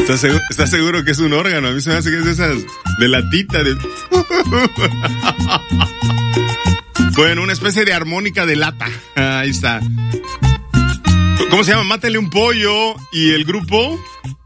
¿Estás seguro que es un órgano? A mí se me hace que es de esas de latita de... Bueno, una especie de armónica de lata. Ahí está. ¿Cómo se llama? Mátale un pollo. ¿Y el grupo?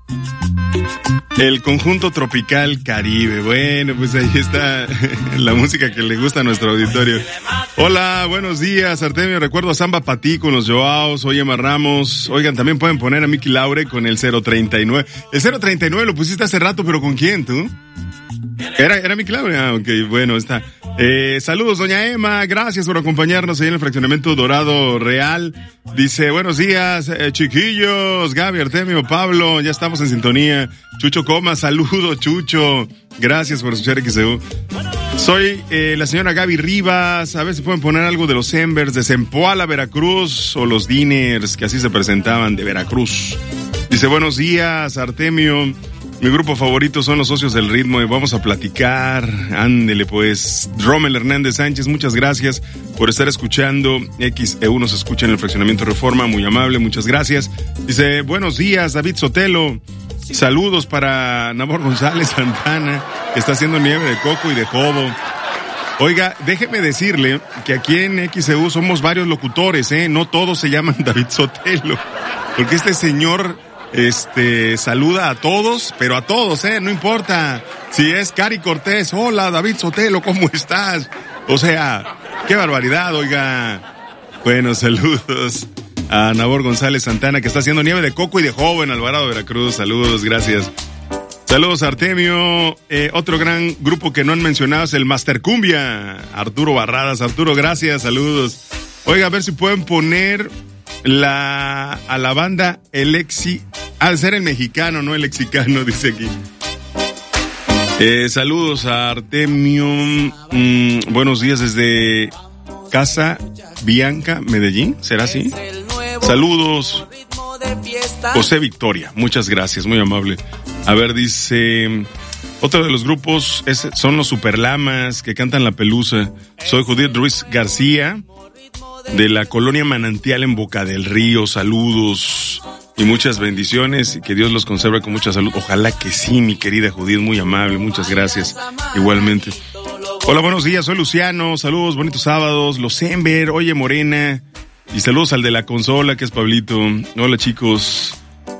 El Conjunto Tropical Caribe. Bueno, pues ahí está la música que le gusta a nuestro auditorio. Hola, buenos días, Artemio. Recuerdo a Samba Patí con los Joaos, oye, Emma Ramos. Oigan, también pueden poner a Miki Laure con el 039. El 039 lo pusiste hace rato, pero ¿con quién tú? ¿Era Miki Laure? Ah, ok, bueno, está. Saludos, doña Emma, gracias por acompañarnos ahí en el fraccionamiento Dorado Real. Dice, buenos días, chiquillos, Gaby, Artemio, Pablo, ya estamos en sintonía. Chucho Coma, saludos, Chucho. Gracias por escuchar XEU. Soy la señora Gaby Rivas. A ver si pueden poner algo de los Embers de Zempoala, Veracruz, o los Diners, que así se presentaban, de Veracruz. Dice, buenos días, Artemio. Mi grupo favorito son los Socios del Ritmo y vamos a platicar. Ándele pues. Rommel Hernández Sánchez, muchas gracias por estar escuchando. XEU nos escucha en el fraccionamiento Reforma, muy amable, muchas gracias. Dice, buenos días, David Sotelo. Saludos para Nabor González Santana, que está haciendo nieve de coco y de jobo. Oiga, déjeme decirle que aquí en XEU somos varios locutores, no todos se llaman David Sotelo, porque este señor saluda a todos, pero a todos, no importa si es Cari Cortés. Hola, David Sotelo, ¿cómo estás? O sea, qué barbaridad, oiga. Bueno, saludos a Nabor González Santana, que está haciendo nieve de coco y de jobo en Alvarado, Veracruz. Saludos, gracias. Saludos, Artemio. Otro gran grupo que no han mencionado es el Master Cumbia. Arturo Barradas. Arturo, gracias, saludos. Oiga, a ver si pueden poner a la banda al ser el mexicano, no el lexicano, dice aquí. Saludos a Artemio. Buenos días desde Casa Bianca, Medellín, ¿será así? Saludos, José Victoria, muchas gracias, muy amable. A ver, dice, otro de los grupos son los Superlamas, que cantan La Pelusa. Soy Judith Ruiz García, de la colonia Manantial en Boca del Río. Saludos y muchas bendiciones, y que Dios los conserve con mucha salud. Ojalá que sí, mi querida Judith, muy amable, muchas gracias, igualmente. Hola, buenos días, soy Luciano, saludos, bonitos sábados, los Ember, oye Morena, y saludos al de la consola, que es Pablito. Hola, chicos.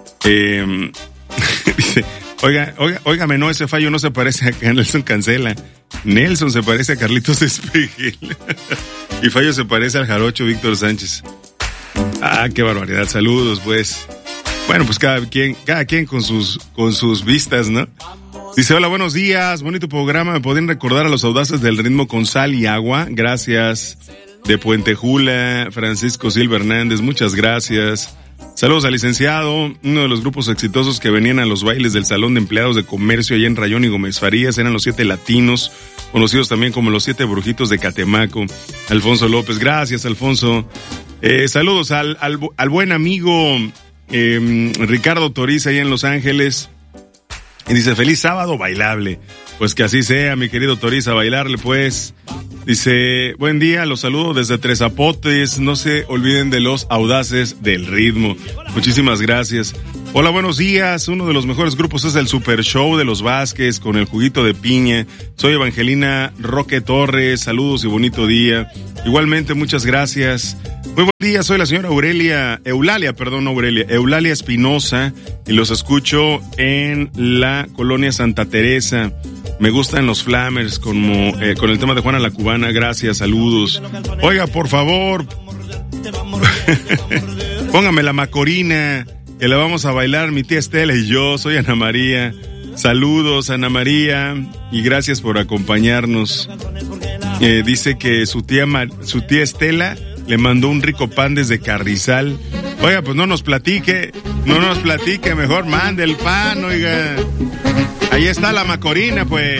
Dice, óigame, no, ese fallo no se parece a Nelson Cancela. Nelson se parece a Carlitos Espejel. Y fallo se parece al jarocho Víctor Sánchez. Ah, qué barbaridad, saludos, pues. Bueno, pues cada quien con sus vistas, ¿no? Dice, hola, buenos días, bonito programa, ¿me pueden recordar a los audaces del ritmo con sal y agua? Gracias. De Puente Jula, Francisco Silva Hernández, muchas gracias. Saludos al licenciado, uno de los grupos exitosos que venían a los bailes del Salón de Empleados de Comercio allá en Rayón y Gómez Farías, eran los 7 Latinos, conocidos también como los 7 Brujitos de Catemaco. Alfonso López, gracias, Alfonso. Saludos al buen amigo Ricardo Toriz allá en Los Ángeles. Y dice, feliz sábado bailable. Pues que así sea, mi querido Toriz, a bailarle pues. Dice, buen día, los saludo desde Tres Zapotes, no se olviden de los audaces del ritmo. Muchísimas gracias. Hola, buenos días, uno de los mejores grupos es el Super Show de los Vázquez con el juguito de piña. Soy Evangelina Roque Torres, saludos y bonito día. Igualmente, muchas gracias. Muy buen día, soy la señora Eulalia Espinosa, y los escucho en la colonia Santa Teresa. Me gustan los Flamers con el tema de Juana la Cubana, gracias, saludos. Oiga, por favor, póngame la Macorina, que la vamos a bailar mi tía Estela y yo. Soy Ana María. Saludos, Ana María, y gracias por acompañarnos. Dice que su tía Estela le mandó un rico pan desde Carrizal. Oiga, pues no nos platique, mejor mande el pan, oiga. Ahí está la Macorina, pues.